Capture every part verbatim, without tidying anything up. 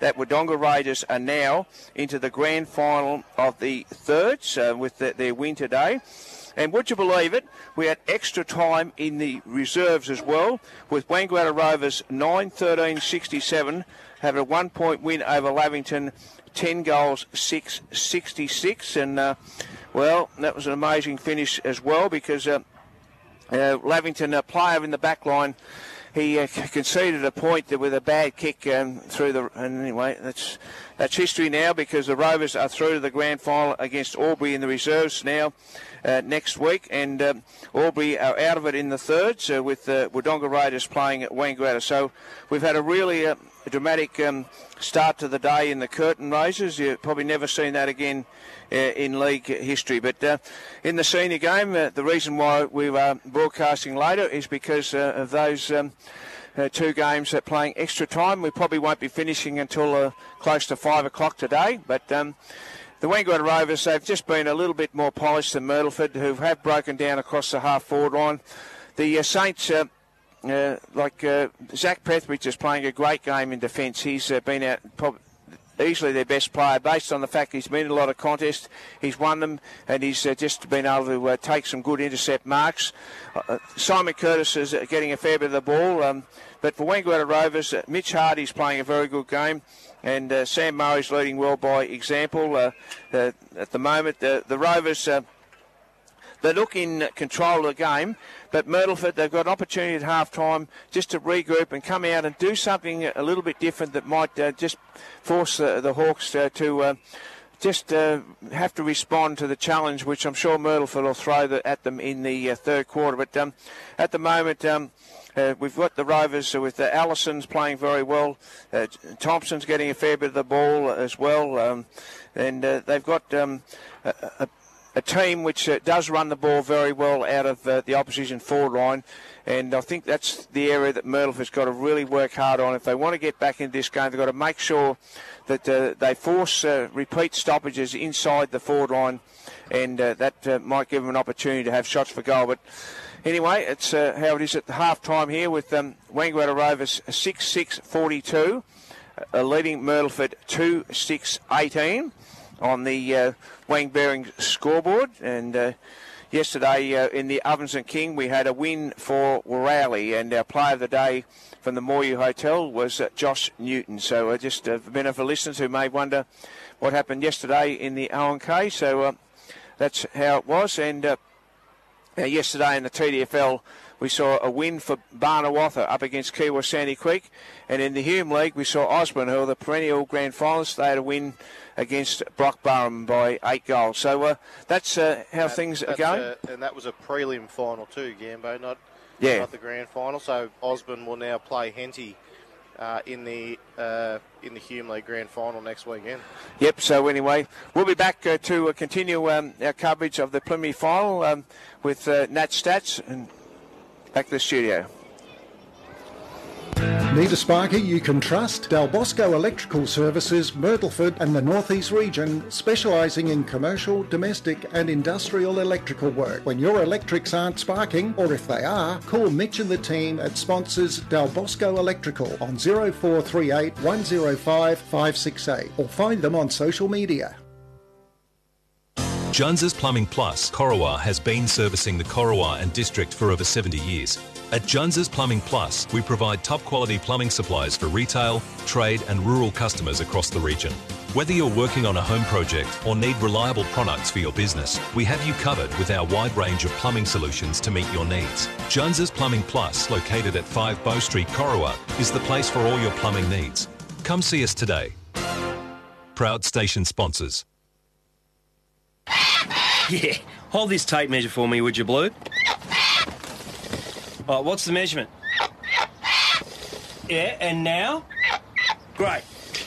that Wodonga Raiders are now into the grand final of the thirds uh, with the, their win today. And would you believe it, we had extra time in the reserves as well, with Wangaratta Rovers nine thirteen sixty-seven having a one-point win over Lavington, ten goals, six sixty-six. And, uh, well, that was an amazing finish as well, because uh, uh, Lavington, a player in the back line, he uh, conceded a point with a bad kick um, through the... And anyway, that's that's history now, because the Rovers are through to the grand final against Albury in the reserves now uh, next week. And um, Albury are out of it in the thirds uh, with the uh, Wodonga Raiders playing at Wangaratta. So we've had a really uh, dramatic um, start to the day in the curtain raisers. You've probably never seen that again uh, in league history. But uh, in the senior game, uh, the reason why we are broadcasting later is because uh, of those um, uh, two games that playing extra time. We probably won't be finishing until uh, close to five o'clock today. But um, the Wangaratta Rovers, they've just been a little bit more polished than Myrtleford, who have broken down across the half-forward line. The uh, Saints... Uh, Uh, like uh, Zach Prethridge is playing a great game in defence. He's uh, been out probably easily their best player, based on the fact he's been in a lot of contests. He's won them, and he's uh, just been able to uh, take some good intercept marks. Uh, Simon Curtis is uh, getting a fair bit of the ball, um, but for Wangaratta Rovers, uh, Mitch Hardy's playing a very good game, and uh, Sam Murray's leading well by example. Uh, uh, at the moment, the, the Rovers... Uh, They look in control of the game, but Myrtleford, they've got an opportunity at half-time just to regroup and come out and do something a little bit different that might uh, just force uh, the Hawks uh, to uh, just uh, have to respond to the challenge, which I'm sure Myrtleford will throw the, at them in the uh, third quarter. But um, at the moment... Um, Uh, we've got the Rovers uh, with uh, Allison's playing very well. Uh, Thompson's getting a fair bit of the ball as well. Um, and uh, they've got um, a, a, a team which uh, does run the ball very well out of uh, the opposition forward line. And I think that's the area that Myrtleford's got to really work hard on. If they want to get back into this game, they've got to make sure that uh, they force uh, repeat stoppages inside the forward line. And uh, that uh, might give them an opportunity to have shots for goal. But anyway, it's uh, how it is at the half-time here with um, Wangaratta Rovers six six forty-two, uh, leading Myrtleford two six eighteen on the uh, Wang Bearing scoreboard. And uh, yesterday uh, in the Ovens and King, we had a win for Warrowley, and our player of the day from the Moyu Hotel was uh, Josh Newton. So uh, just uh, for benefit of listeners who may wonder what happened yesterday in the O and K. So uh, that's how it was. And uh, Uh, yesterday in the T D F L, we saw a win for Barnawatha up against Kiwa Sandy Creek. And in the Hume League, we saw Osborne, who are the perennial grand finalists. They had a win against Brockburham by eight goals. So uh, that's uh, how that, things are going. A, and that was a prelim final too, Gambo, not, yeah. not the grand final. So Osborne will now play Henty Uh, in the uh, in the Hume League Grand Final next weekend. Yep. So anyway, we'll be back uh, to uh, continue um, our coverage of the preliminary final um, with uh, Nat Stats, and back to the studio. Need a sparky you can trust? Del Bosco Electrical Services, Myrtleford and the North East region, specialising in commercial, domestic and industrial electrical work. When your electrics aren't sparking, or if they are, call Mitch and the team at sponsors Del Bosco Electrical on zero four three eight, one zero five, five six eight or find them on social media. Jones's Plumbing Plus, Corowa, has been servicing the Corowa and district for over seventy years. At Jones's Plumbing Plus, we provide top quality plumbing supplies for retail, trade and rural customers across the region. Whether you're working on a home project or need reliable products for your business, we have you covered with our wide range of plumbing solutions to meet your needs. Jones's Plumbing Plus, located at five Bow Street, Corowa, is the place for all your plumbing needs. Come see us today. Proud station sponsors. Yeah, hold this tape measure for me, would you, Blue? Oh, what's the measurement? Yeah, and now? Great.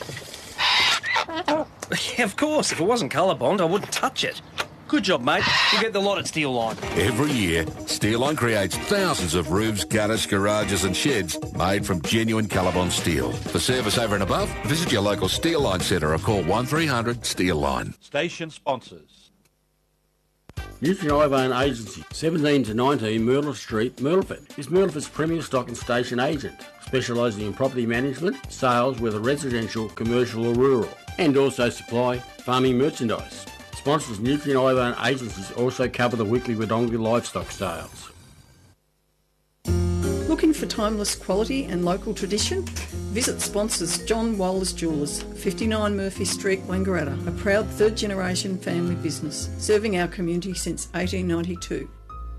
Yeah, of course, if it wasn't colour bond, I wouldn't touch it. Good job, mate. You get the lot at Steel Line. Every year, Steel Line creates thousands of roofs, gutters, garages and sheds made from genuine Colorbond steel. For service over and above, visit your local Steel Line centre or call one three hundred Steel Line. Station sponsors. Nutrien Agency, seventeen to nineteen Myrtle Street, Myrtleford, is Myrtleford's premier stock and station agent, specialising in property management, sales, whether residential, commercial or rural, and also supply farming merchandise. Sponsors Nutrien Agencies also cover the weekly Wodonga livestock sales. Looking for timeless quality and local tradition? Visit sponsors John Waller's Jewellers, fifty-nine Murphy Street, Wangaratta, a proud third generation family business, serving our community since eighteen ninety-two.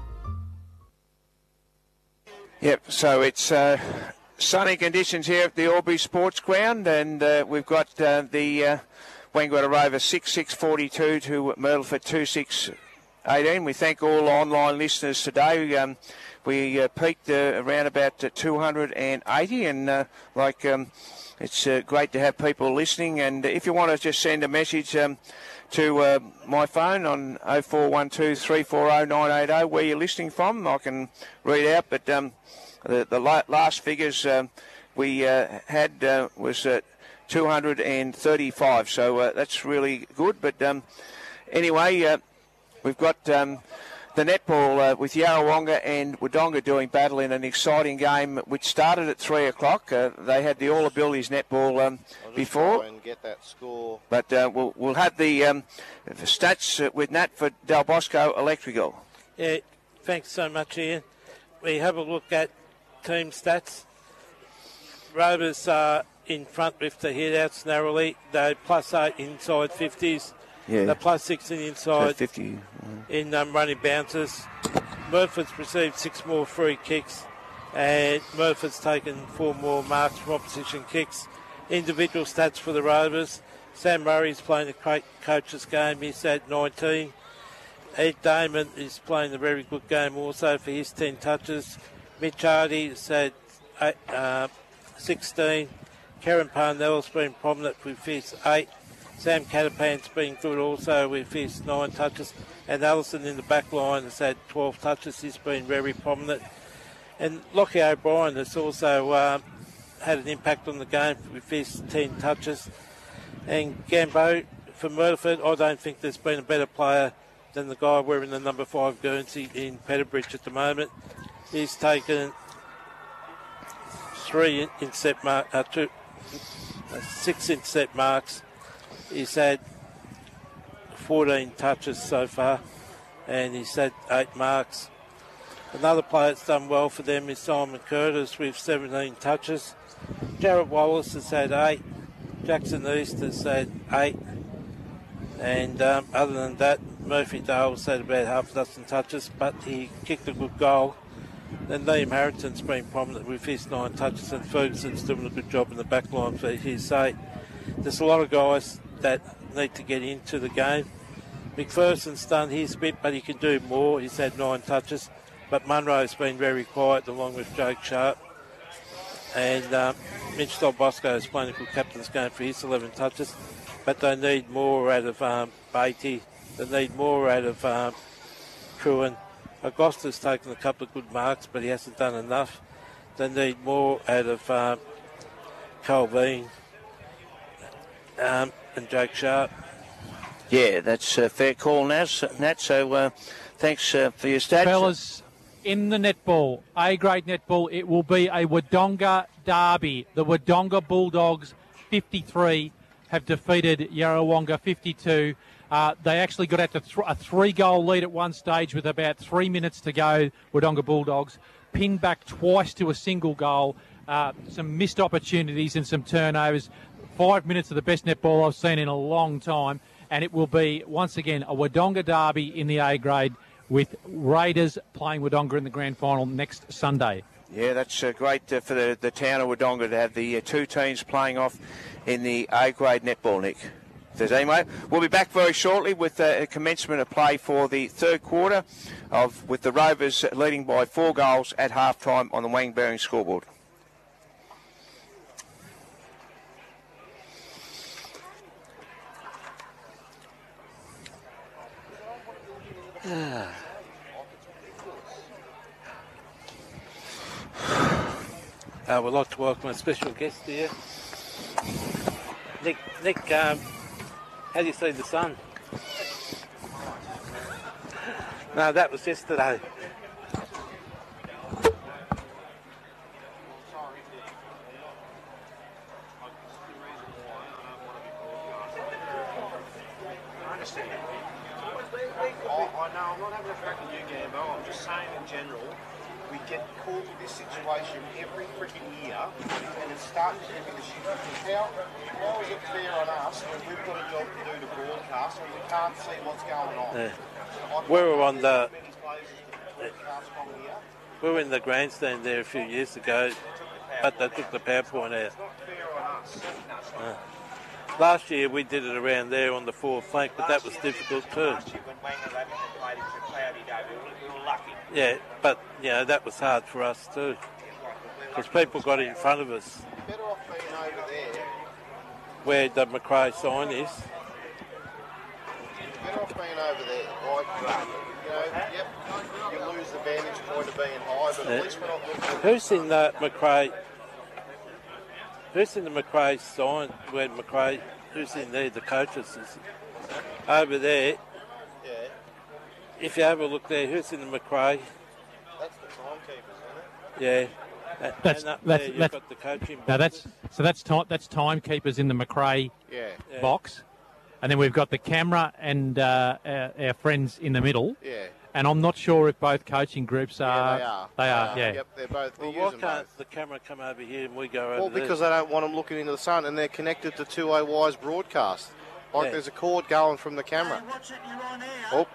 Yep, so it's uh, sunny conditions here at the Albury Sports Ground, and uh, we've got uh, the uh, Wangaratta Rovers six six forty-two to Myrtleford two six eighteen. We thank all online listeners today. Um, We uh, peaked uh, around about uh, two hundred eighty, and uh, like um, it's uh, great to have people listening. And if you want to just send a message um, to uh, my phone on oh four one two, three four oh, nine eight oh, where you're listening from, I can read out. But um, the, the last figures um, we uh, had uh, was uh, two hundred thirty-five, so uh, that's really good. But um, anyway, uh, we've got Um, the netball uh, with Yarrawonga and Wodonga doing battle in an exciting game which started at three o'clock. Uh, they had the All Abilities netball um, before. Try and get that score. But uh, we'll, we'll have the, um, the stats uh, with Nat for Del Bosco Electrical. Yeah, thanks so much, Ian. We have a look at team stats. Rovers are in front with the hit-outs narrowly. They're plus eight inside fifties. Yeah. They're plus six in inside. So fifty. In um, running bounces. Murford's received six more free kicks, and Murford's taken four more marks from opposition kicks. Individual stats for the Rovers. Sam Murray's playing a great coach's game. He's at nineteen. Ed Damon is playing a very good game also for his ten touches. Mitch Hardy's at eight, uh, sixteen. Karen Parnell's been prominent with his eight. Sam Catapan's been good also with his nine touches. And Allison in the back line has had twelve touches. He's been very prominent. And Lockie O'Brien has also um, had an impact on the game with his ten touches. And Gambo for Myrtleford, I don't think there's been a better player than the guy wearing the number five Guernsey in Peterbridge at the moment. He's taken three intercept mark, uh, two, uh, six intercept marks. He's had fourteen touches so far, and he's had eight marks. Another player that's done well for them is Simon Curtis with seventeen touches. Jarrett Wallace has had eight. Jackson East has had eight. And um, other than that, Murphy Dale's had about half a dozen touches, but he kicked a good goal. Then Liam Harrington's been prominent with his nine touches, and Ferguson's doing a good job in the back line for his eight. There's a lot of guys that need to get into the game. McPherson's done his bit, but he can do more. He's had nine touches. But Munro's been very quiet, along with Jake Sharp. And um, Mitch Del Bosco is playing a good captain's game for his eleven touches. But they need more out of um, Beatty. They need more out of um, Truan. Augusta's taken a couple of good marks, but he hasn't done enough. They need more out of um, Colveen um, and Jake Sharp. Yeah, that's a fair call, Naz, Nat. So uh, thanks uh, for your stats. Fellas, in the netball, A-grade netball, it will be a Wodonga derby. The Wodonga Bulldogs, fifty-three, have defeated Yarrawonga, fifty-two. Uh, they actually got out to th- a three-goal lead at one stage with about three minutes to go, Wodonga Bulldogs. Pinned back twice to a single goal. Uh, some missed opportunities and some turnovers. Five minutes of the best netball I've seen in a long time. And it will be, once again, a Wodonga derby in the A-grade with Raiders playing Wodonga in the grand final next Sunday. Yeah, that's uh, great uh, for the, the town of Wodonga to have the uh, two teams playing off in the A-grade netball, Nick. If there's any way. We'll be back very shortly with uh, a commencement of play for the third quarter, of with the Rovers leading by four goals at half-time on the Wang Bearing scoreboard. Uh, we'd like to welcome a special guest here. Nick, Nick um, how do you see the sun? No, that was yesterday. I know, I'm not having a crack at you, Gambo. I'm just saying in general, we get caught with this situation every freaking year, and it's starting to get me the shit. How, how is it fair on us when we've got a job to do to broadcast and we can't see what's going on? Yeah. Like, We were on the... Yeah. We were in the grandstand there a few years ago, but they took the PowerPoint out. Uh, last year we did it around there on the forward flank, but that was difficult too. Yeah, but you know that was hard for us too, because people got in front of us. Better off being over there. Where the Macrae sign is. Better off being over there, like, you know, yep, you lose the vantage point of being high, but Yeah. at least we're not looking at... Who's in the Macrae? Who's in the Macrae sign? Where Macrae? Who's in there? The coaches is over there. Yeah, If you have a look there, who's in the Macrae? that's the timekeepers, isn't it? Yeah. A- That's and up that's there you've that's got the coaching. now boxes. that's so that's time that's timekeepers in the Macrae Yeah. Yeah. box, and then we've got the camera and uh, our, our friends in the middle. Yeah. And I'm not sure if both coaching groups Yeah, are. they are. They are. Yeah. Yep, they're both. They Well, use why them can't both. the camera come over here and we go over Well, there? because they don't want them looking into the sun, and they're connected to two A Y's broadcast. Like Yeah. there's a cord going from the camera. Oh.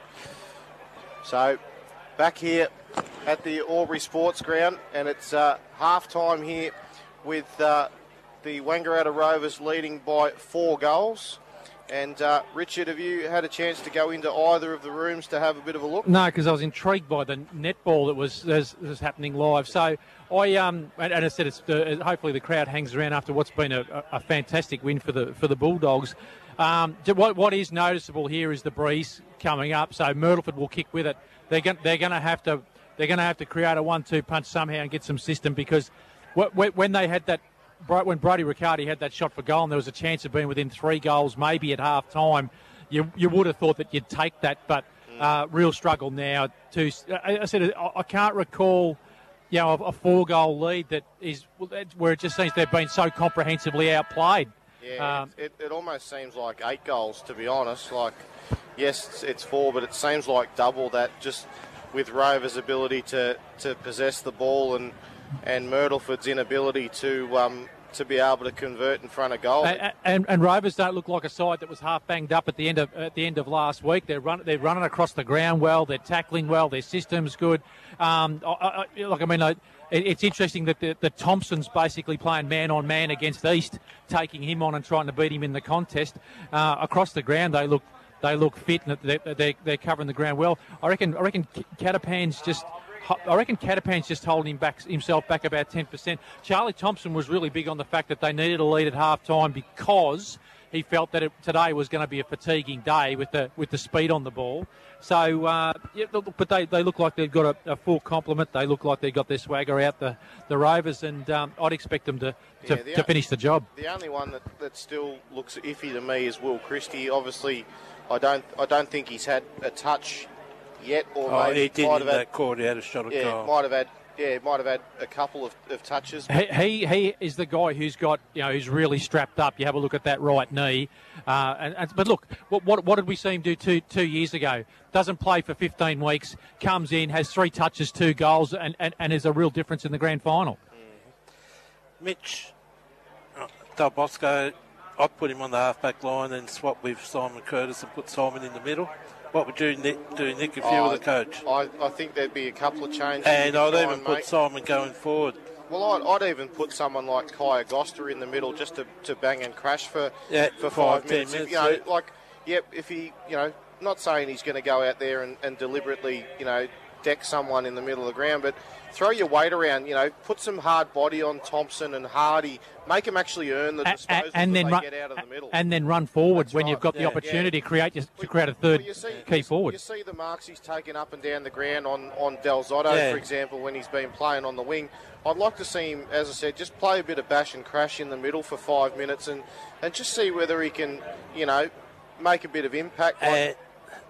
So, back here at the Albury Sports Ground, and it's uh, half time here with uh, the Wangaratta Rovers leading by four goals. And uh, Richard, have you had a chance to go into either of the rooms to have a bit of a look? No, because I was intrigued by the netball that was was, was happening live. So I um and, and I said it's uh, hopefully the crowd hangs around after what's been a, a, a fantastic win for the for the Bulldogs. Um, what what is noticeable here is the breeze coming up. So Myrtleford will kick with it. They're going they're going to have to they're going to have to create a one-two punch somehow and get some system, because wh- wh- when they had that. When Brody Riccardi had that shot for goal and there was a chance of being within three goals maybe at half time, you you would have thought that you'd take that, but uh, real struggle now. To I I said I I can't recall, you know, a, a four goal lead that is where it just seems they've been so comprehensively outplayed. Yeah, Um, it, it almost seems like eight goals, to be honest. Like, yes, it's, it's four, but it seems like double that, just with Rovers' ability to, to possess the ball and and Myrtleford's inability to um, to be able to convert in front of goal. And, and, and Rovers don't look like a side that was half banged up at the end of at the end of last week. They're run, they're running across the ground well. They're tackling well. Their system's good. Um, I, I, look, I mean, I, it, it's interesting that the, the Thompson's basically playing man on man against East, taking him on and trying to beat him in the contest. Uh, across the ground, they look they look fit and they're, they're, they're covering the ground well. I reckon. I reckon Catapan's just. I reckon Catapan's just holding him back, himself back about ten percent. Charlie Thompson was really big on the fact that they needed a lead at half time because he felt that it, today was going to be a fatiguing day with the with the speed on the ball. So, uh, yeah, but they, they look like they've got a, a full complement. They look like they've got their swagger out, the, the Rovers, and um, I'd expect them to, to, Yeah, the to o- finish the job. The only one that, that still looks iffy to me is Will Christie. Obviously, I don't I don't think he's had a touch yet, or Oh, maybe he did might in have had, that quarter. He had a shot at yeah, goal. might have had yeah, might have had a couple of, of touches. He, he he is the guy who's got, you know, who's really strapped up. You have a look at that right knee. Uh, and, and, but look, what, what what did we see him do two two years ago? Doesn't play for fifteen weeks, comes in, has three touches, two goals, and, and, and is a real difference in the grand final. Mitch uh, Del Bosco, I'd put him on the half-back line and swap with Simon Curtis and put Simon in the middle. What would you Nick, do, Nick, if you Oh, were the coach? I, I think there'd be a couple of changes. And you I'd could try even and put make. Simon going forward. Well, I'd, I'd even put someone like Kai Agosta in the middle just to, to bang and crash for Yeah, for five, five, ten minutes. If, minutes, you know, yeah. like, yep, if he, you know, not saying he's going to go out there and, and deliberately, you know, deck someone in the middle of the ground, but throw your weight around, you know, put some hard body on Thompson and Hardy, make them actually earn the A- a- disposals and that then they run, get out of the middle. and then run forward That's when right, you've got the yeah, opportunity yeah. to create to create a third Well, you see, key you, forward. You see the marks he's taken up and down the ground on, on Del Zotto, Yeah. for example, when he's been playing on the wing. I'd like to see him, as I said, just play a bit of bash and crash in the middle for five minutes and, and just see whether he can, you know, make a bit of impact. Like, And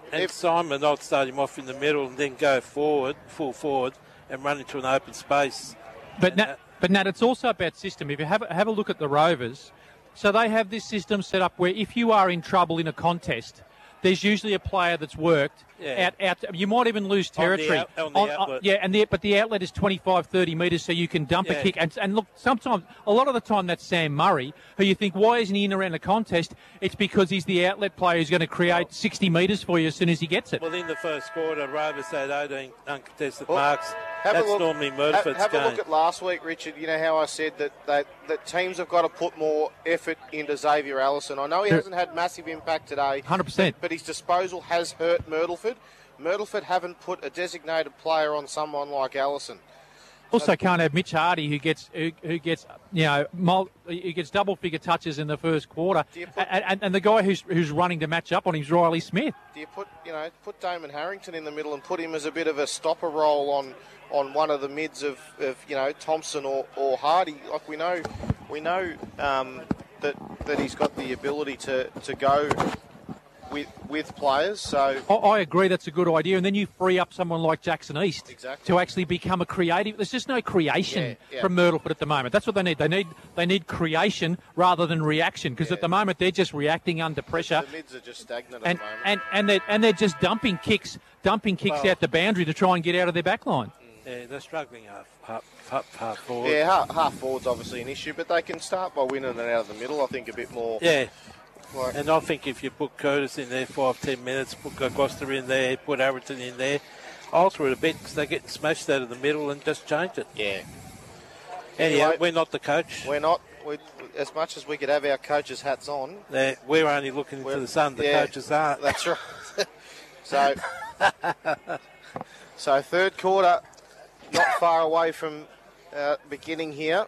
And if, Simon, I'd start him off in the middle and then go forward, full forward, and run into an open space. But Nat, but Nat, it's also about system. If you have have a look at the Rovers, so they have this system set up where if you are in trouble in a contest, there's usually a player that's worked Yeah. out, out. You might even lose territory. On the, out, on the outlet. yeah, and the, but the outlet is twenty-five, thirty metres, so you can dump Yeah. a kick. And, and look, sometimes, a lot of the time, that's Sam Murray, who you think, why isn't he in around the contest? It's because he's the outlet player who's going to create sixty metres for you as soon as he gets it. Well, in the first quarter, Rovers had eighteen uncontested Well, marks. have a That's look- normally have, Murdoch's have game. a look at last week, Richard. You know how I said that, that, that teams have got to put more effort into Xavier Allison. I know he Yeah. hasn't had massive impact today. one hundred percent. But his disposal has hurt Myrtleford. Myrtleford haven't put a designated player on someone like Allison. Also, can't have Mitch Hardy, who gets who, who gets you know mul- who gets double figure touches in the first quarter, Do you put- and, and, and the guy who's who's running to match up on him is Riley Smith. Do you put, you know, put Damon Harrington in the middle and put him as a bit of a stopper role on, on one of the mids of, of you know, Thompson or, or Hardy? Like we know, we know um, that that he's got the ability to, to go with with players. So I, I agree, that's a good idea, and then you free up someone like Jackson East Exactly. to actually become a creative. There's just no creation Yeah, yeah. from Myrtleford at the moment. That's what they need. They need they need creation rather than reaction, because Yeah. at the moment they're just reacting under pressure. the mids are just stagnant And, at the moment. and, and, they're, and they're just dumping kicks, dumping kicks Well- out the boundary to try and get out of their back line. Yeah, they're struggling half, half, half, half forward. yeah, half, half forward's obviously an issue, but they can start by winning it out of the middle. I think a bit more. Yeah. Like, And I think if you put Curtis in there five, ten minutes, put Augusta in there, put Aberton in there, alter it a bit because they get smashed out of the middle and just change it. yeah, Anyhow, Anyway, we're not the coach. we're not. We, as much as we could have our coaches' hats on, They're, we're only looking into We're- the sun. The yeah, coaches aren't. That's right. so, so third quarter, not far away from uh, beginning here.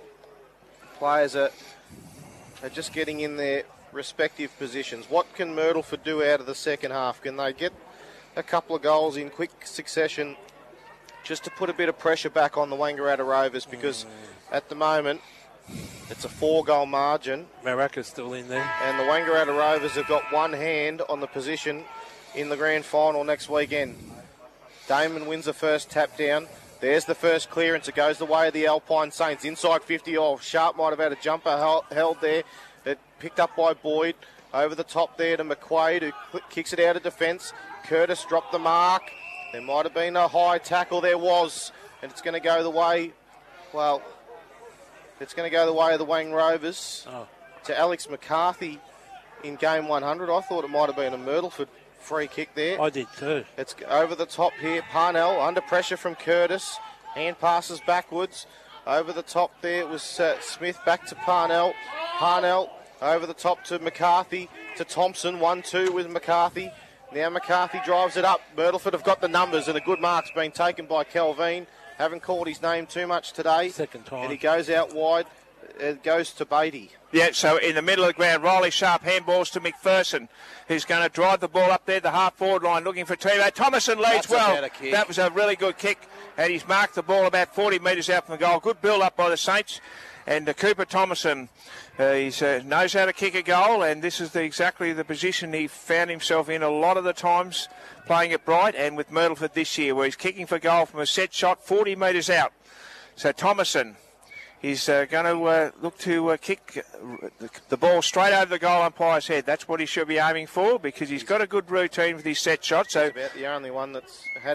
Players are, are just getting in their respective positions. What can Myrtleford do out of the second half? Can they get a couple of goals in quick succession just to put a bit of pressure back on the Wangaratta Rovers? Because at the moment, it's a four-goal margin. Maracas still in there. And the Wangaratta Rovers have got one hand on the position in the grand final next weekend. Damon wins the first tap down. There's the first clearance. It goes the way of the Alpine Saints. Inside fifty. Oh, Sharp might have had a jumper held, held there. It picked up by Boyd. Over the top there to McQuaid, who cl- kicks it out of defence. Curtis dropped the mark. There might have been a high tackle. There was. And it's going to go the way, well, it's going to go the way of the Wang Rovers. Oh. To Alex McCarthy in game one hundred. I thought it might have been a Myrtleford free kick there. I did too. It's over the top here. Parnell under pressure from Curtis. Hand passes backwards. Over the top there it was uh, Smith back to Parnell. Parnell over the top to McCarthy to Thompson. one two with McCarthy. Now McCarthy drives it up. Myrtleford have got the numbers and a good mark's been taken by Calvin. Haven't called his name too much today. Second time. And he goes out wide. It goes to Beatty. Yeah, so in the middle of the ground, Riley Sharp handballs to McPherson, who's going to drive the ball up there, the half-forward line, looking for teammate. Thomason leads That's a well. better kick. That was a really good kick, and he's marked the ball about forty metres out from the goal. Good build-up by the Saints. And uh, Cooper Thomason uh, he's, uh, knows how to kick a goal, and this is the, exactly the position he found himself in a lot of the times playing at Bright and with Myrtleford this year, where he's kicking for goal from a set shot forty metres out. So Thomason... He's uh, going to uh, look to uh, kick the ball straight over the goal umpire's head. That's what he should be aiming for, because he's got a good routine with his set shot. So He's about the only one that's had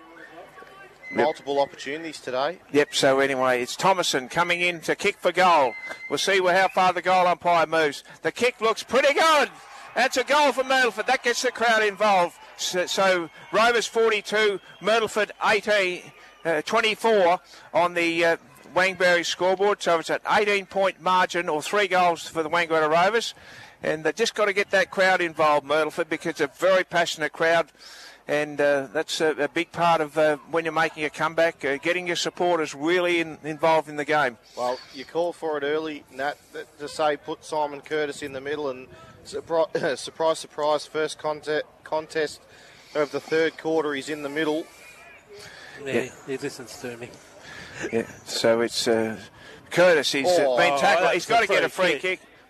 multiple yep. opportunities today. Yep, so anyway, it's Thomason coming in to kick for goal. We'll see where, how far the goal umpire moves. The kick looks pretty good. That's a goal for Myrtleford. That gets the crowd involved. So, so Rovers forty-two, Myrtleford eighteen, uh, twenty-four on the... Uh, Wangberry scoreboard, so it's an eighteen-point margin or three goals for the Wangaratta Rovers, and they've just got to get that crowd involved, Myrtleford, because it's a very passionate crowd, and uh, that's a, a big part of uh, when you're making a comeback, uh, getting your supporters really in, involved in the game. Well, you called for it early, Nat, to say put Simon Curtis in the middle, and surprise, surprise, surprise, first contest, contest of the third quarter, he's in the middle. Yeah, yeah. He listens to me. Yeah, so it's uh, Curtis. He's uh, Oh, been tackled. oh, He's got to a get a free free kick. kick.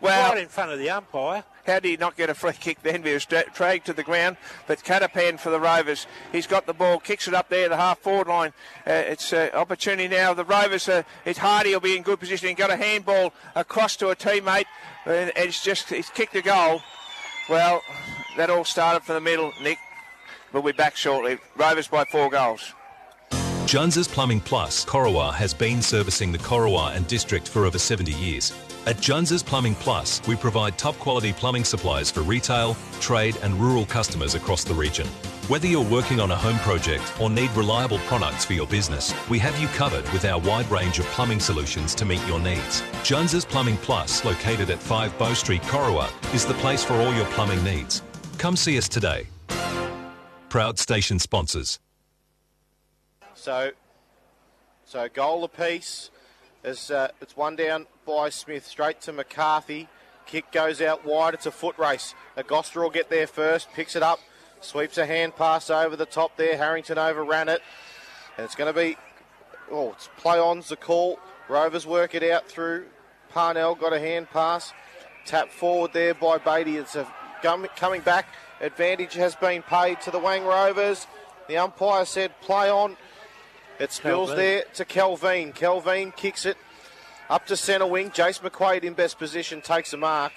Well, right in front of the umpire. How did he not get a free kick then? He was dra- dragged to the ground. But Catapan for the Rovers. He's got the ball, kicks it up there, the half-forward line. Uh, it's an uh, opportunity now. The Rovers, uh, it's Hardy will be in good position. He got a handball across to a teammate. And it's just, he's kicked a goal. Well, that all started from the middle, Nick. We'll be back shortly. Rovers by four goals. Jones's Plumbing Plus, Corowa, has been servicing the Corowa and district for over seventy years. At Jones's Plumbing Plus, we provide top-quality plumbing supplies for retail, trade and rural customers across the region. Whether you're working on a home project or need reliable products for your business, we have you covered with our wide range of plumbing solutions to meet your needs. Jones's Plumbing Plus, located at five Bow Street, Corowa, is the place for all your plumbing needs. Come see us today. Proud station sponsors. So, so goal apiece. As uh, it's one down by Smith, straight to McCarthy. Kick goes out wide. It's a foot race. Agosta will get there first, picks it up, sweeps a hand pass over the top there. Harrington overran it, and it's going to be, oh, it's play on's the call. Rovers work it out through. Parnell got a hand pass, tap forward there by Beatty. It's a coming back. Advantage has been paid to the Wang Rovers. The umpire said play on. It spills Kelvin. there to Kelvin. Kelvin kicks it up to centre wing. Jace McQuaid in best position takes a mark.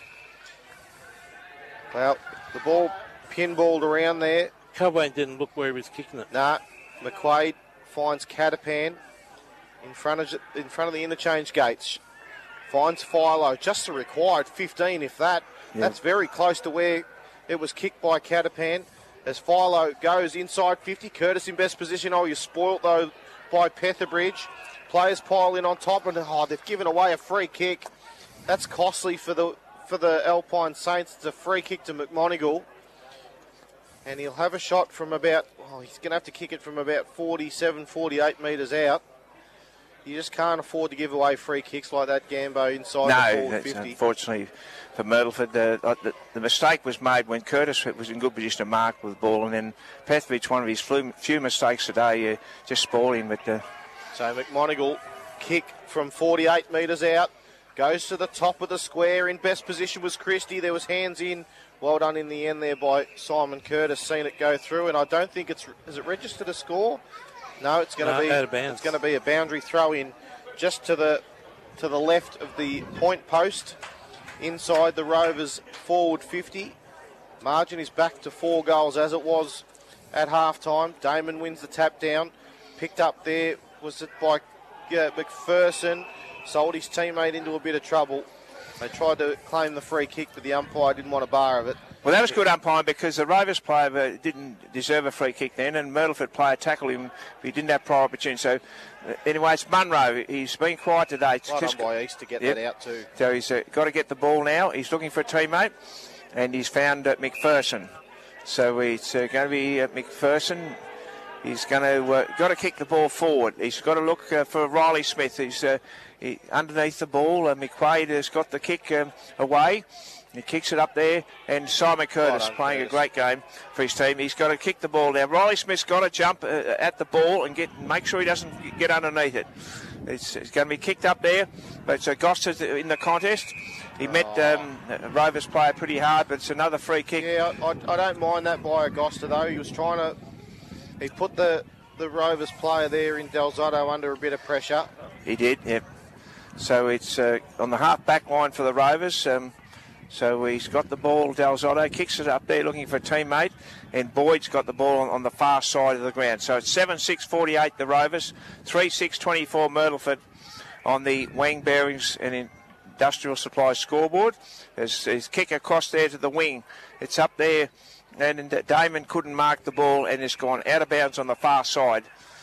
Well, the ball pinballed around there. Kelvin didn't look where he was kicking it. Nah, McQuaid finds Catapan in front of in front of the interchange gates. Finds Philo, just the required fifteen, if that. Yep. That's very close to where it was kicked by Catapan. As Philo goes inside fifty, Curtis in best position. Oh, you're spoilt though by Petherbridge. Players pile in on top, and oh, they've given away a free kick. That's costly for the for the Alpine Saints. It's a free kick to McMonigal, and he'll have a shot from about. Oh, he's going to have to kick it from about forty-seven, forty-eight metres out. You just can't afford to give away free kicks like that, Gambo, inside no, the forward fifty. No, unfortunately for Myrtleford, uh, the, the mistake was made when Curtis was in good position to mark with the ball, and then Petherbridge, one of his few, few mistakes today, uh, just spoiled him. But, uh, so McMonigal, kick from forty-eight metres out, goes to the top of the square. In best position was Christie. There was hands in. Well done in the end there by Simon Curtis, seen it go through, and I don't think it's, is it registered a score? No, it's going to no, be out of bounds. It's going to be a boundary throw in just to the to the left of the point post inside the Rovers forward fifty. Margin is back to four goals as it was at half time. Damon wins the tap down. Picked up there was it by uh, McPherson. Sold his teammate into a bit of trouble. They tried to claim the free kick, but the umpire didn't want a bar of it. Well, that was good umpiring because the Rovers player uh, didn't deserve a free kick then, and Myrtleford player tackled him. He didn't have prior opportunity. So, uh, anyway, it's Munro. He's been quiet today. It's right just, on by East to get yep. that out too. So he's uh, got to get the ball now. He's looking for a teammate, and he's found uh, McPherson. So it's uh, going to be uh, McPherson. He's going to uh, got to kick the ball forward. He's got to look uh, for Riley Smith. He's uh, he, underneath the ball. Uh, McQuaid has got the kick um, away. He kicks it up there, and Simon Curtis right on, playing Curtis. a great game for his team. He's got to kick the ball now. Riley Smith's got to jump uh, at the ball and get make sure he doesn't get underneath it. It's, it's going to be kicked up there, but it's uh, Goster's in the contest. He met um, Rovers player pretty hard, but it's another free kick. Yeah, I, I don't mind that by Agosta though. He was trying to. He put the the Rovers player there in Del Zotto under a bit of pressure. He did, yep. So it's uh, on the half back line for the Rovers. Um, so he's got the ball, Del Zotto kicks it up there looking for a teammate, and Boyd's got the ball on, on the far side of the ground. So it's seven six forty-eight the Rovers, three six twenty-four Myrtleford on the Wang Bearings and Industrial Supplies scoreboard. There's his kick across there to the wing. It's up there, and Damon couldn't mark the ball, and it's gone out of bounds on the far side.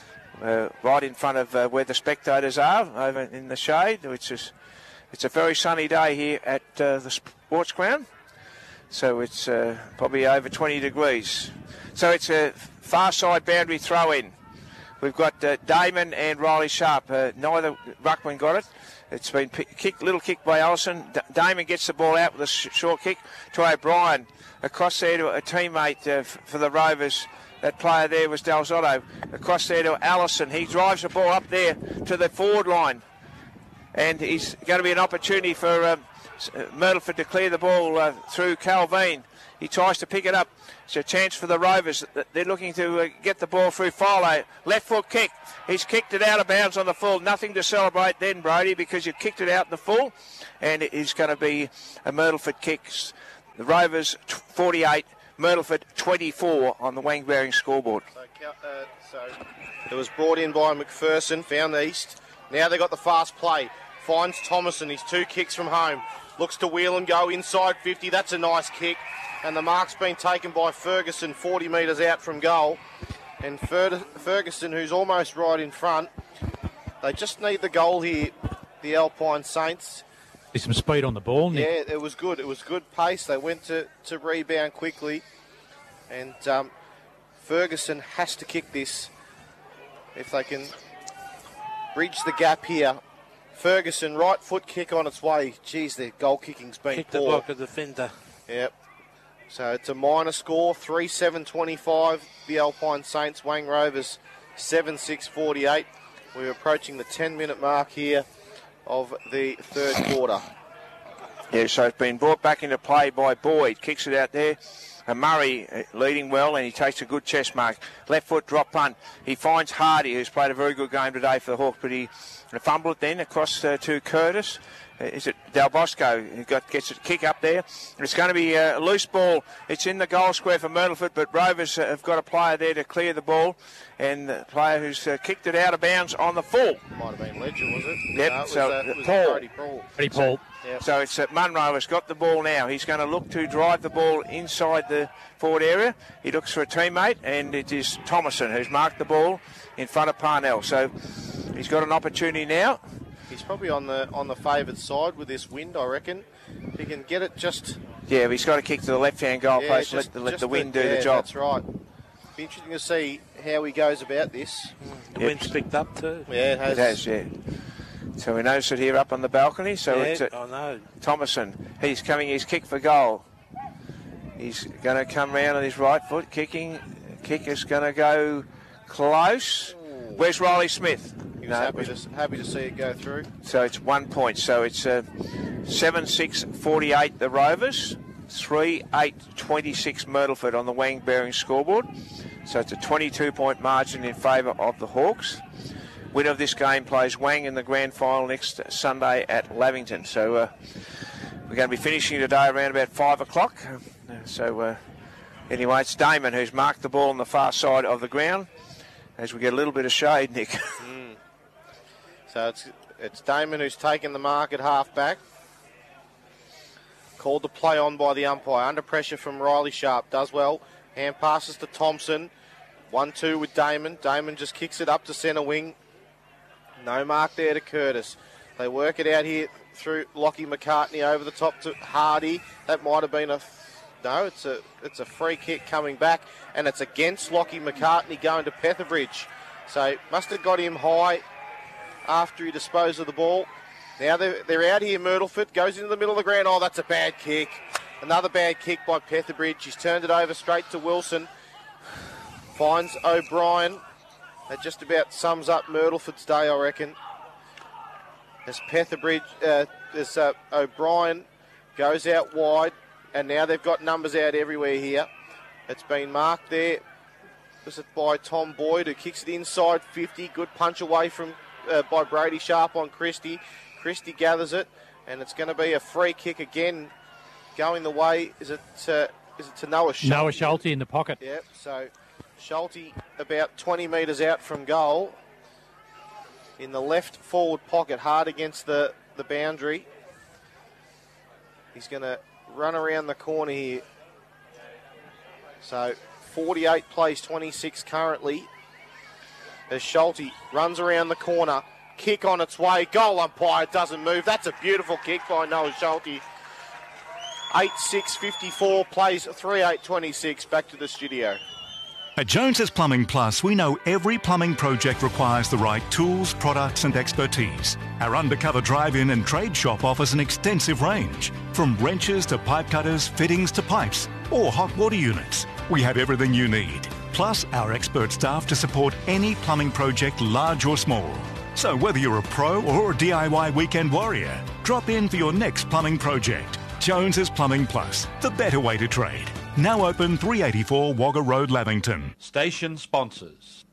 Uh, right in front of uh, where the spectators are, over in the shade, which is it's a very sunny day here at uh, the sports ground. So it's uh, probably over twenty degrees. So it's a far side boundary throw in. We've got uh, Damon and Riley Sharp. Uh, neither ruckman got it. It's been pick, kick, little kick by Ellison. D- Damon gets the ball out with a sh- short kick to O'Brien. Across there to a teammate uh, f- for the Rovers. That player there was Del Zotto. Across there to Allison. He drives the ball up there to the forward line. And he's going to be an opportunity for um, uh, Myrtleford to clear the ball uh, through Calvin. He tries to pick it up. It's a chance for the Rovers. They're looking to uh, get the ball through Philo. Left foot kick. He's kicked it out of bounds on the full. Nothing to celebrate then, Brody, because you kicked it out in the full. And it is going to be a Myrtleford kick. The Rovers forty-eight, Myrtleford twenty-four on the Wangbearing scoreboard. So, uh, so it was brought in by McPherson, found the east. Now they've got the fast play. Finds Thomason. He's two kicks from home. Looks to wheel and go inside fifty. That's a nice kick. And the mark's been taken by Ferguson, forty metres out from goal. And Fer- Ferguson, who's almost right in front, they just need the goal here, the Alpine Saints. There's some speed on the ball, Nick. Yeah, it was good. It was good pace. They went to, to rebound quickly. And um, Ferguson has to kick this if they can bridge the gap here. Ferguson, right foot kick on its way. Geez, their goal kicking's been Kicked poor. it like a defender. Yep. So it's a minor score, three seven twenty-five. The Alpine Saints, Wang Rovers, seven six forty-eight. We're approaching the ten-minute mark here of the third quarter. Yeah, so it's been brought back into play by Boyd. Kicks it out there. And Murray leading well, and he takes a good chest mark. Left foot drop punt. He finds Hardy, who's played a very good game today for the Hawks, but he fumbled it then across uh, to Curtis. Uh, is it Del Bosco who got, gets a kick up there? And it's going to be a loose ball. It's in the goal square for Myrtleford, but Rovers uh, have got a player there to clear the ball, and the player who's uh, kicked it out of bounds on the full. Might have been Ledger, was it? Yep, No, it was, so uh, it was Paul. Brody Paul. Brody Paul. Yep. So it's uh, Munro has got the ball now. He's going to look to drive the ball inside the forward area. He looks for a teammate, and it is Thomason who's marked the ball in front of Parnell. So he's got an opportunity now. He's probably on the on the favoured side with this wind, I reckon. If he can get it just... Yeah, but he's got to kick to the left-hand goal Yeah, post, just- let the, let just the wind the- do yeah, the job. That's right. Be interesting to see how he goes about this. The Yep. wind's picked up too. Yeah, it has. It has, yeah. So we notice it here up on the balcony. So yeah, it's uh, I know. Thomason. He's coming, he's kicked for goal. He's going to come round on his right foot, kicking. Kick is going to go close. Where's Riley Smith? He was No, happy, we- to, happy to see it go through. So it's one point. So it's uh, seven six forty-eight the Rovers, three eight twenty-six Myrtleford on the Wangbearing scoreboard. So it's a twenty-two point margin in favour of the Hawks. Winner of this game plays Wang in the grand final next Sunday at Lavington. So uh, we're going to be finishing today around about five o'clock. So uh, anyway, it's Damon who's marked the ball on the far side of the ground as we get a little bit of shade, Nick. Mm. So it's it's Damon who's taken the mark at half back. Called the play on by the umpire. Under pressure from Riley Sharp. Does well. Hand passes to Thompson. one two with Damon. Damon just kicks it up to centre wing. No mark there to Curtis. They work it out here through Lockie McCartney over the top to Hardy. That might have been a... No, it's a it's a free kick coming back, and it's against Lockie McCartney going to Petherbridge. So must have got him high after he disposed of the ball. Now they're, they're out here. Myrtleford goes into the middle of the ground. Oh, that's a bad kick. Another bad kick by Petherbridge. He's turned it over straight to Wilson. Finds O'Brien. That just about sums up Myrtleford's day, I reckon. As Petherbridge, uh, as uh, O'Brien goes out wide, and now they've got numbers out everywhere here. It's been marked there. Was it by Tom Boyd, who kicks it inside fifty. Good punch away from uh, by Brady Sharp on Christie. Christie gathers it, and it's going to be a free kick again, going the way. Is it? Uh, is it to Noah Schulte? Noah Schulte in the pocket. Yep. So Schulte about twenty metres out from goal, in the left forward pocket, hard against the the boundary. He's going to run around the corner here. So forty-eight plays twenty-six currently. As Schulte runs around the corner, kick on its way, goal umpire doesn't move. That's a beautiful kick by Noah Schulte. eight six fifty-four plays three eight twenty-six. Back to the studio. At Jones's Plumbing Plus, we know every plumbing project requires the right tools, products and expertise. Our undercover drive-in and trade shop offers an extensive range, from wrenches to pipe cutters, fittings to pipes, or hot water units. We have everything you need, plus our expert staff to support any plumbing project, large or small. So whether you're a pro or a D I Y weekend warrior, Drop in for your next plumbing project. Jones's Plumbing Plus, the better way to trade. Now open three eighty-four Wagga Road, Lavington. Station sponsors.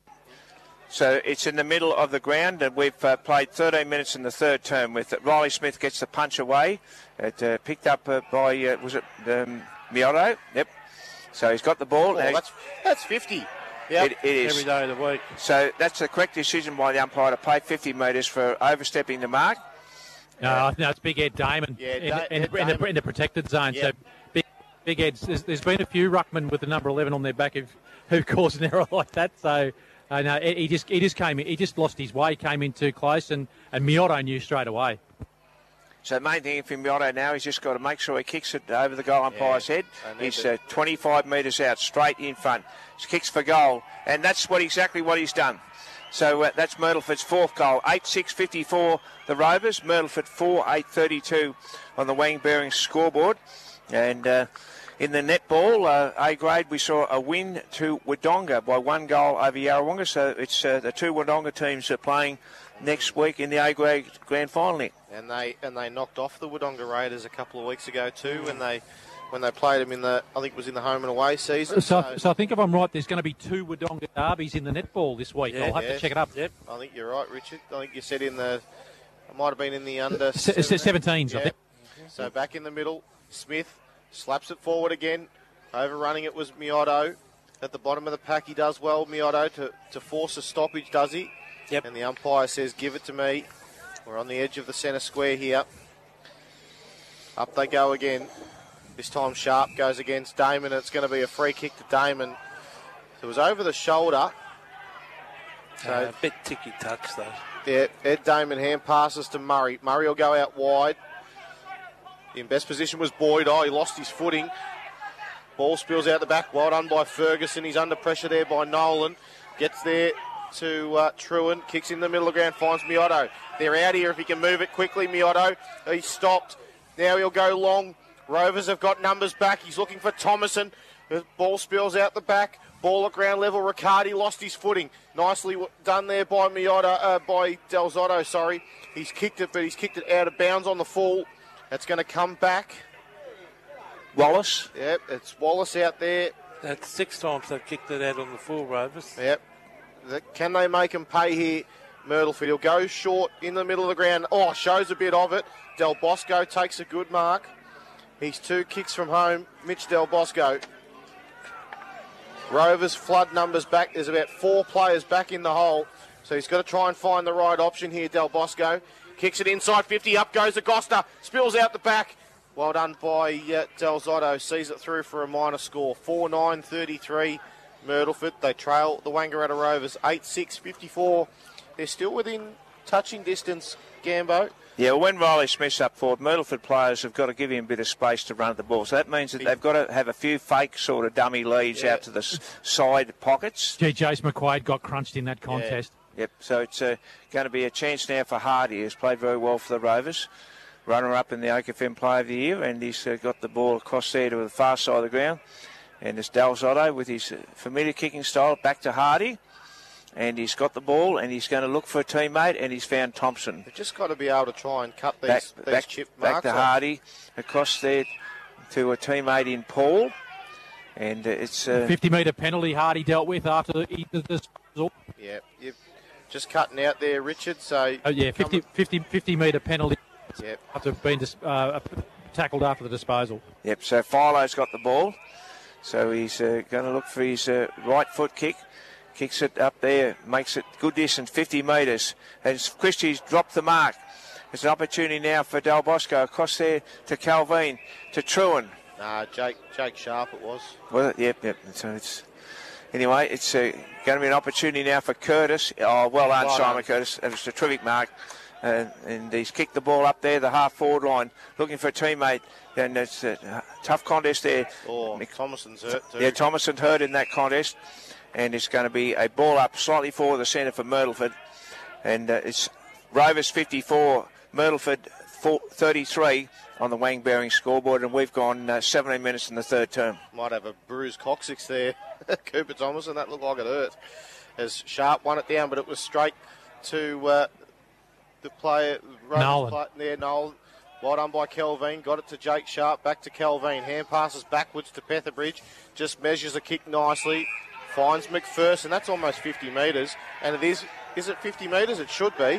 So it's in the middle of the ground, and we've uh, played thirteen minutes in the third term with it. Riley Smith gets the punch away. It uh, picked up uh, by, uh, was it um, Miotto? Yep. So he's got the ball. Oh, now that's, that's fifty. Yep. It, it is. Every day of the week. So that's the correct decision by the umpire to play fifty metres for overstepping the mark. No, no, it's Big Ed Damon Yeah, in, da- in, Ed the, in, the, Damon. in the protected zone. Yeah. So Big, Big Ed's, there's, there's been a few ruckmen with the number eleven on their back who've, who've caused an error like that. So uh, no, he just he just came in, he just lost his way, came in too close, and, and Miotto knew straight away. So the main thing for Miotto now, he's just got to make sure he kicks it over the goal umpire's Yeah, head. I need He's to- uh, twenty-five metres out, straight in front. He kicks for goal, and that's what exactly what he's done. So uh, that's Myrtleford's fourth goal. eight six fifty-four the Rovers. Myrtleford four eight thirty-two on the Wang Bearings scoreboard. And uh, in the netball, uh, A grade, we saw a win to Wodonga by one goal over Yarrawonga. So it's uh, the two Wodonga teams are playing next week in the A grade grand final. And they and they knocked off the Wodonga Raiders a couple of weeks ago too, when they when they played them in the I think it was in the home and away season. So, so I think if I'm right, there's going to be two Wodonga derbies in the netball this week. Yeah, I'll have yeah. to check it up. Yep, I think you're right, Richard. I think you said in the it might have been in the under Se- se- seventeens, I Yeah. think. So back in the middle, Smith slaps it forward again. Overrunning it was Miotto. At the bottom of the pack, he does well, Miotto, to, to force a stoppage, does he? Yep. And the umpire says, give it to me. We're on the edge of the centre square here. Up they go again. This time Sharp goes against Damon, and it's going to be a free kick to Damon. It was over the shoulder. So Uh, a bit ticky-touch, though. yeah, Ed Damon hand passes to Murray. Murray will go out wide. In best position was Boyd. Oh, he lost his footing. Ball spills out the back. Well done by Ferguson. He's under pressure there by Nolan. Gets there to uh, Truan. Kicks in the middle of the ground. Finds Miotto. They're out here if he can move it quickly. Miotto. He's stopped. Now he'll go long. Rovers have got numbers back. He's looking for Thomason. The ball spills out the back. Ball at ground level. Riccardi lost his footing. Nicely w- done there by Miotto, uh, by Del Zotto, sorry. He's kicked it, but he's kicked it out of bounds on the full. That's going to come back. Wallace. Yep, it's Wallace out there. That's six times they've kicked it out on the full, Rovers. Yep. The- Can they make him pay here? Myrtleford. He'll go short in the middle of the ground. Oh, shows a bit of it. Del Bosco takes a good mark. He's two kicks from home. Mitch Del Bosco. Rovers flood numbers back. There's about four players back in the hole. So he's got to try and find the right option here, Del Bosco. Kicks it inside fifty. Up goes Acosta. Spills out the back. Well done by uh, Del Zotto. Sees it through for a minor score. four nine thirty-three Myrtleford. They trail the Wangaratta Rovers eight six fifty-four. They're still within touching distance, Gambo. Yeah, well, when Riley Smith's up forward, Myrtleford players have got to give him a bit of space to run the ball. So that means that they've got to have a few fake sort of dummy leads Yeah. out to the s- side pockets. Gee, Jace McQuaid got crunched in that contest. Yep, so it's uh, going to be a chance now for Hardy, who's played very well for the Rovers. Runner-up in the O K F M Player of the Year, and he's uh, got the ball across there to the far side of the ground. And it's Del Zotto with his uh, familiar kicking style back to Hardy. And he's got the ball, and he's going to look for a teammate, and he's found Thompson. They've just got to be able to try and cut these, Back, these back, chip back marks to off. Hardy, across there to a teammate in Paul. And uh, it's... Uh, fifty metre penalty Hardy dealt with after the, the, the Yeah, you're just cutting out there, Richard. So oh, yeah, fifty, fifty, fifty metre penalty Yep. after being dis- uh, tackled after the disposal. Yep, so Philo's got the ball. So he's uh, going to look for his uh, right foot kick. Kicks it up there, makes it good distance, fifty metres. And Christie's dropped the mark. There's an opportunity now for Del Bosco across there to Calvin, to Truan. Nah, Jake Jake Sharp it was. Well, yep, yep. So it's anyway. It's uh, going to be an opportunity now for Curtis. Oh, well done, Well Simon done. Curtis. It was a terrific mark, uh, and he's kicked the ball up there, the half forward line, looking for a teammate. And it's a tough contest there. Oh, Thomason's hurt too. Yeah, Thomason hurt in that contest, and it's going to be a ball up slightly forward the centre for Myrtleford, and uh, it's Rovers fifty-four, Myrtleford thirty-three on the Wang Bearing scoreboard, and we've gone uh, seventeen minutes in the third term. Might have a bruised coccyx there. Cooper Thomason, that looked like it hurt. As Sharp won it down, but it was straight to uh, the player, Nolan. Play, there, Nolan. Well done by Kelvin. Got it to Jake Sharp. Back to Kelvin. Hand passes backwards to Petherbridge. Just measures a kick nicely. Finds McPherson. That's almost fifty metres. And it is, is it fifty metres? It should be.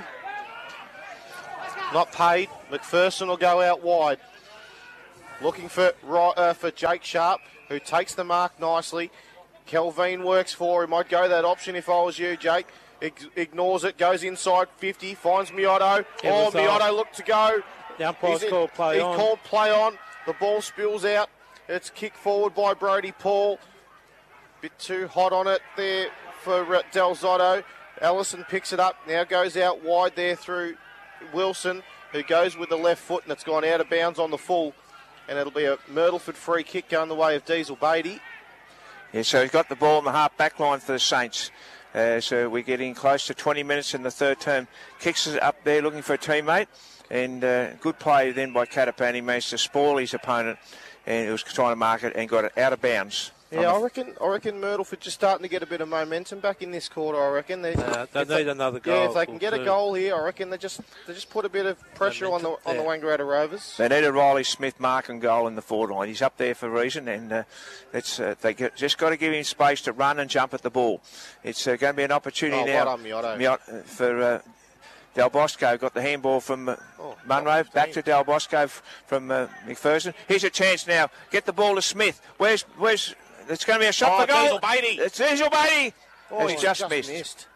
Not paid. McPherson will go out wide. Looking for uh, for Jake Sharp, who takes the mark nicely. Kelvin works for him. I'd go that option if I was you, Jake. Ig- ignores it. Goes inside fifty. Finds Miotto. It Oh, was, uh, Miotto looked to go. The umpire's Is it- called play he on. called play on. The ball spills out. It's kicked forward by Brody Paul. Bit too hot on it there for uh, Del Zotto. Ellison picks it up. Now goes out wide there through Wilson, who goes with the left foot, and it's gone out of bounds on the full. And it'll be a Myrtleford free kick going the way of Diesel Beatty. Yeah, so he's got the ball in the half back line for the Saints. Uh, so we're getting close to twenty minutes in the third term. Kicks it up there looking for a teammate. And uh, good play then by Catapan. He managed to spoil his opponent, and he was trying to mark it and got it out of bounds. Yeah, I reckon I reckon Myrtleford just starting to get a bit of momentum back in this quarter, I reckon. They, Uh, they if need another goal. Yeah, if they can get a too. goal here, I reckon they just they just put a bit of pressure on the on the Wangaratta Rovers. They need a Riley Smith mark and goal in the forward line. He's up there for a reason, and uh, it's, uh, they get, just got to give him space to run and jump at the ball. It's uh, going to be an opportunity Oh, now well done, Miotto. Miot- for uh, Del Bosco. Got the handball from uh, Oh, Munro, back to Del Bosco f- from uh, McPherson. Here's a chance now. Get the ball to Smith. Where's where's? It's going to be a shot Oh, for goal. Diesel Beatty. It's Diesel Beatty. Oh, It's he's just, just missed. missed.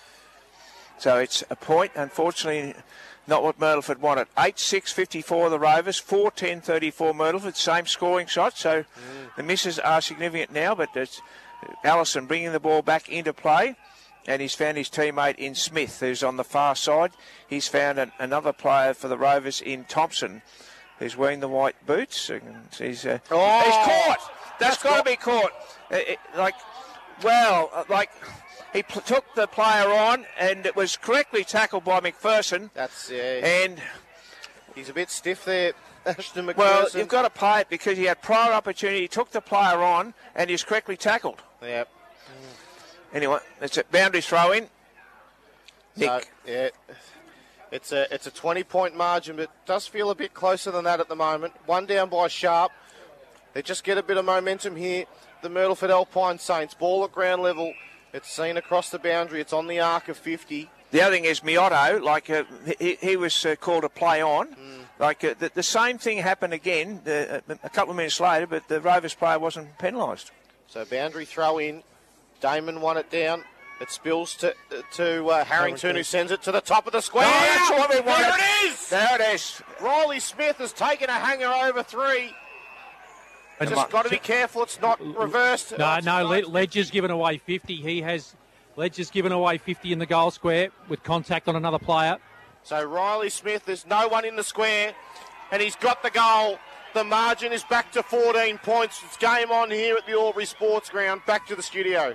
So it's a point, unfortunately, not what Myrtleford wanted. eight six fifty-four the Rovers, four ten thirty-four Myrtleford, same scoring shot, so mm. the misses are significant now, but it's Allison bringing the ball back into play, and he's found his teammate in Smith, who's on the far side. He's found an, another player for the Rovers in Thompson, who's wearing the white boots. And he's, uh, Oh! he's caught! That's got to be caught. It, it, like, well, uh, like... He pl- took the player on, and it was correctly tackled by McPherson. That's yeah. And he's a bit stiff there, Ashton McPherson. well, you've got to pay it because he had prior opportunity. He took the player on, and he's correctly tackled. Yep. Anyway, it's a boundary throw in. Nick. So, yeah, it's a it's a twenty point margin, but it does feel a bit closer than that at the moment. One down by Sharp. They just get a bit of momentum here. The Myrtleford Alpine Saints ball at ground level. It's seen across the boundary. It's on the arc of fifty. The other thing is Miotto, like uh, he, he was uh, called a play on. Mm. Like uh, the, the same thing happened again uh, a couple of minutes later, but the Rovers player wasn't penalised. So boundary throw in. Damon won it down. It spills to to uh, Harrington, who sends it to the top of the square. Oh, that's what we wanted. There it is. There it is. Riley Smith has taken a hanger over three. And Just got to be careful it's not reversed. No, Oh, it's no, nice. Le- Ledger's given away fifty. He has, Ledger's given away fifty in the goal square with contact on another player. So Riley Smith, there's no one in the square, and he's got the goal. The margin is back to fourteen points. It's game on here at the Albury Sports Ground. Back to the studio.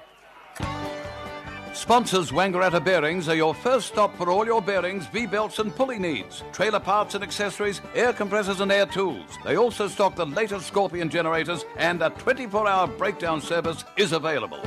Sponsors Wangaratta Bearings are your first stop for all your bearings, V-belts and pulley needs, trailer parts and accessories, air compressors and air tools. They also stock the latest Scorpion generators, and a twenty-four hour breakdown service is available.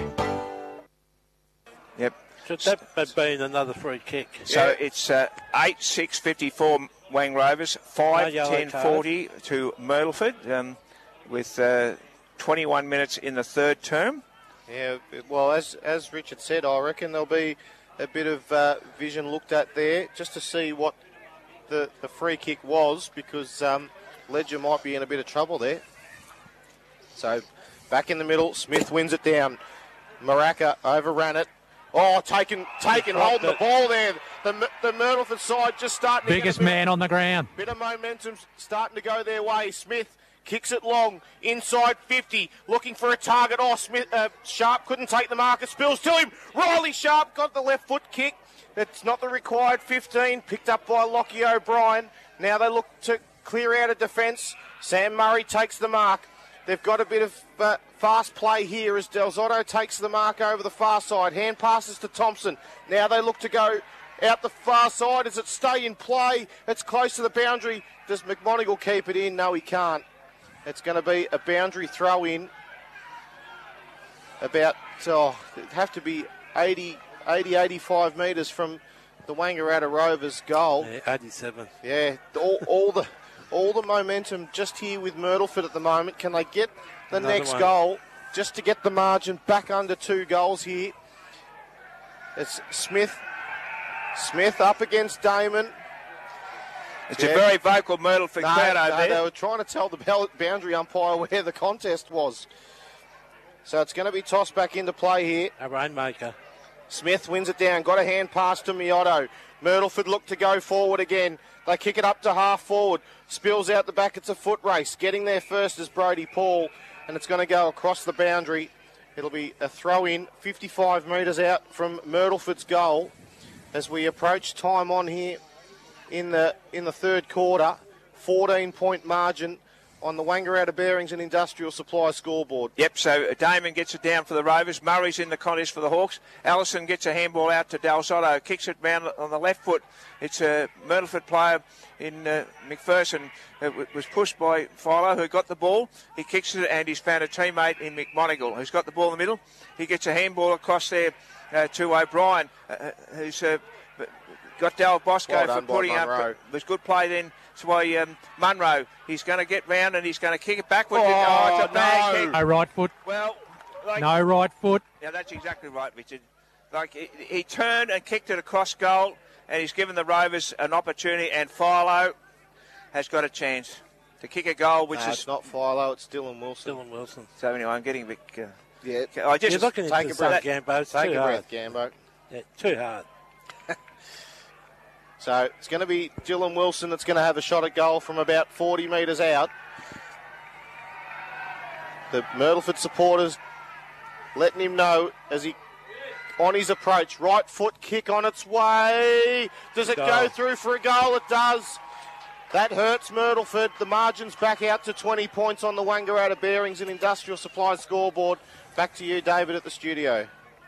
Yep. Should that have been another free kick? So yeah. It's uh, eight six fifty-four Wang Rovers, five ten forty to Myrtleford, um, with uh, twenty-one minutes in the third term. Yeah, well, as as Richard said, I reckon there'll be a bit of uh, vision looked at there just to see what the, the free kick was, because um, Ledger might be in a bit of trouble there. So back in the middle, Smith wins it down. Maraca overran it. Oh, taken, taken, holding the ball there. The the Myrtleford side just starting to Biggest get a bit, man on the ground. Bit of momentum starting to go their way. Smith kicks it long, inside fifty, looking for a target. Oh, Smith, uh, Sharp couldn't take the mark. It spills to him. Riley Sharp got the left foot kick. It's not the required fifteen, picked up by Lockie O'Brien. Now they look to clear out of defence. Sam Murray takes the mark. They've got a bit of uh, fast play here as Del Zotto takes the mark over the far side. Hand passes to Thompson. Now they look to go out the far side. Does it stay in play? It's close to the boundary. Does McMonigal keep it in? No, he can't. It's going to be a boundary throw in. About, oh, it'd have to be eighty, eighty, eighty-five metres from the Wangaratta Rovers goal. Yeah, eighty-seven. Yeah, all, all the all the momentum just here with Myrtleford at the moment. Can they get the Another next one. goal just to get the margin back under two goals here? It's Smith. Smith up against Damon. It's Yeah. a very vocal Myrtleford No, crowd no, over there. they were trying to tell the bell- boundary umpire where the contest was. So it's going to be tossed back into play here. A rainmaker. Smith wins it down. Got a hand pass to Miotto. Myrtleford look to go forward again. They kick it up to half forward. Spills out the back. It's a foot race. Getting there first is Brody Paul. And it's going to go across the boundary. It'll be a throw in fifty-five metres out from Myrtleford's goal as we approach time on here in the in the third quarter. fourteen point margin on the Wangaratta Bearings and Industrial Supply scoreboard. Yep, so Damon gets it down for the Rovers. Murray's in the contest for the Hawks. Allison gets a handball out to Dalzotto. Kicks it round on the left foot. It's a Myrtleford player in uh, McPherson. It w- was pushed by Philo, who got the ball. He kicks it, and he's found a teammate in McMonigal, who's got the ball in the middle. He gets a handball across there uh, to O'Brien, uh, who's uh, got Del Bosco Well for done by putting up. Munro. It was good play then. It's by um, Munro. He's going to get round and he's going to kick it backwards. Oh, oh it's a bad no. kick. No right foot. Well, like, No right foot. yeah, that's exactly right, Richard. Like he, he turned and kicked it across goal, and he's given the Rovers an opportunity. And Philo has got a chance to kick a goal, which No, is it's not Philo, it's Dylan Wilson. Dylan Wilson. So anyway, I'm getting a bit. Uh, Yeah, I just You're looking take into a some breath. Gambo. It's take too a hard. breath, Gambo. Yeah, too hard. So it's going to be Dylan Wilson that's going to have a shot at goal from about forty metres out. The Myrtleford supporters letting him know as he on his approach. Right foot kick on its way. Does it Goal. go through for a goal? It does. That hurts Myrtleford. The margin's back out to twenty points on the Wangaratta Bearings and Industrial Supply scoreboard. Back to you, David, at the studio.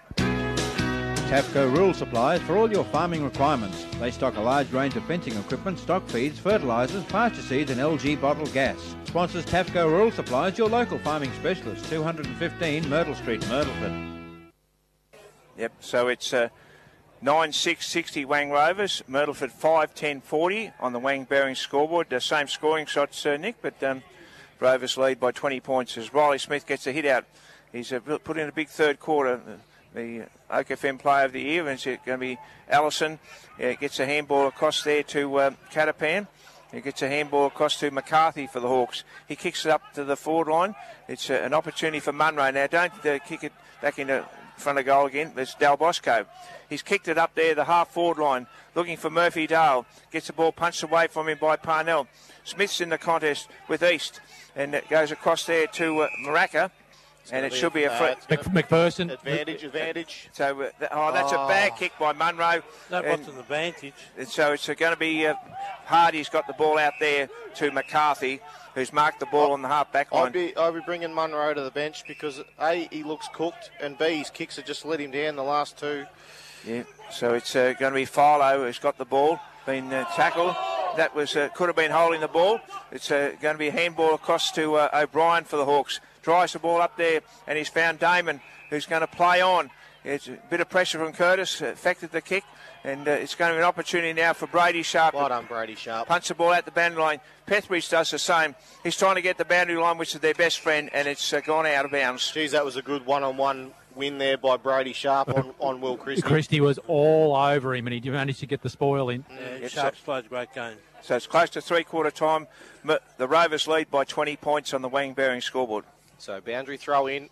Tafco Rural Supplies for all your farming requirements. They stock a large range of fencing equipment, stock feeds, fertilisers, pasture seeds and L G bottled gas. Sponsors Tafco Rural Supplies, your local farming specialist, two fifteen Myrtle Street, Myrtleford. Yep, so it's uh, nine six sixty Wang Rovers, Myrtleford five ten forty on the Wang Bearings scoreboard. The same scoring shots, uh, Nick, but um, Rovers lead by twenty points as Riley Smith gets a hit out. He's uh, put in a big third quarter. The O K F M Player of the Year, and it's going to be Allison. Yeah, gets a handball across there to um, Catapan. He gets a handball across to McCarthy for the Hawks. He kicks it up to the forward line. It's uh, an opportunity for Munro. Now, don't uh, kick it back into front of goal again. There's Del Bosco. He's kicked it up there, the half-forward line, looking for Murphy Dale. Gets the ball punched away from him by Parnell. Smith's in the contest with East, and it goes across there to uh, Maraca. And it should be a free. Uh, Mc- McPherson. Advantage, advantage. So, uh, th- oh, that's Oh. a bad kick by Munro. That And- wasn't an advantage. and so it's uh, going to be uh, Hardy's got the ball out there to McCarthy, who's marked the ball on the half back line. I'd be, I'd be bringing Munro to the bench because A, he looks cooked, and B, his kicks have just let him down the last two. Yeah, so it's uh, going to be Philo who's got the ball, been uh, tackled. That was uh, could have been holding the ball. It's uh, going to be a handball across to uh, O'Brien for the Hawks. Drives the ball up there, and he's found Damon, who's going to play on. It's a bit of pressure from Curtis, uh, affected the kick, and uh, it's going to be an opportunity now for Brady Sharp. Well done, Brady Sharp. Punch the ball out the boundary line. Pethridge does the same. He's trying to get the boundary line, which is their best friend, and it's uh, gone out of bounds. Geez, that was a good one-on-one win there by Brady Sharp on, on Will Christie. Christie was all over him, and he managed to get the spoil in. Yeah, Yes, Sharp's sir. played a great game. So it's close to three-quarter time. M- The Rovers lead by twenty points on the Wang Bearing scoreboard. So boundary throw in.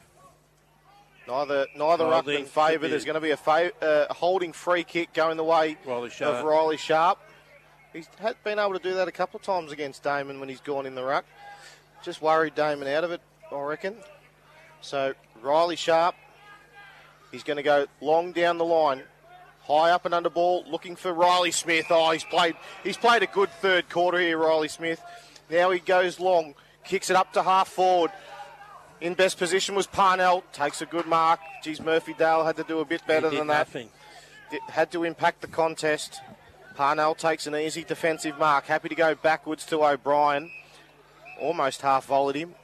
Neither neither Holding ruckman favoured. could be- There's going to be a fa- uh, holding free kick going the way Riley of Sharp. Riley Sharp. He's had been able to do that a couple of times against Damon when he's gone in the ruck. Just worried Damon out of it, I reckon. So Riley Sharp, he's going to go long down the line, high up and under ball, looking for Riley Smith. Oh, he's played he's played a good third quarter here, Riley Smith. Now he goes long, kicks it up to half forward. In best position was Parnell, takes a good mark. Geez, Murphy Dale had to do a bit better He did than that. nothing. Did- had to impact the contest. Parnell takes an easy defensive mark. Happy to go backwards to O'Brien. Almost half volleyed him.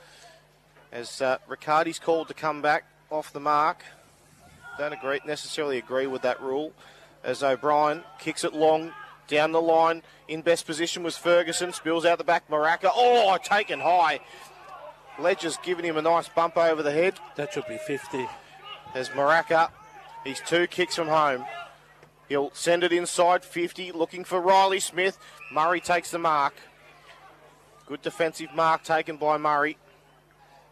As uh, Riccardi's called to come back off the mark. Don't agree necessarily agree with that rule. as O'Brien kicks it long down the line. In best position was Ferguson. Spills out the back. Maraca. Oh, taken high. Ledger's giving him a nice bump over the head. That should be fifty. As Maraca, he's two kicks from home. He'll send it inside fifty, looking for Riley Smith. Murray takes the mark. Good defensive mark taken by Murray.